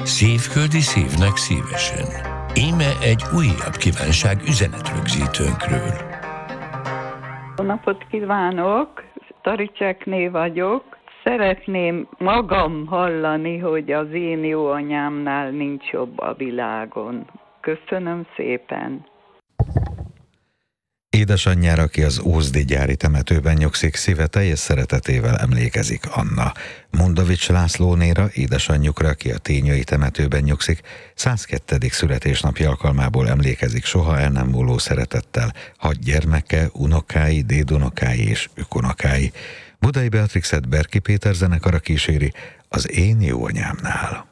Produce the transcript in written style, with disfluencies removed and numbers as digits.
Szívföldi szívnek szívesen. Íme egy újabb kívánság üzenetrögzítőnkről. Jó napot kívánok! Taricsekné vagyok. Szeretném magam hallani, hogy az én jó anyámnál nincs jobb a világon. Köszönöm szépen! Édesanyjára, aki az Ózdi gyári temetőben nyugszik, szíve teljes szeretetével emlékezik Anna. Mondovics Lászlónéra, édesanyjukra, aki a Tényai temetőben nyugszik, 102. születésnapja alkalmából emlékezik soha el nem múló szeretettel 6 gyermeke, unokái, dédunokái és ükunokái. Budai Beatrixet Berki Péter zenekara kíséri az Én jó anyámnál.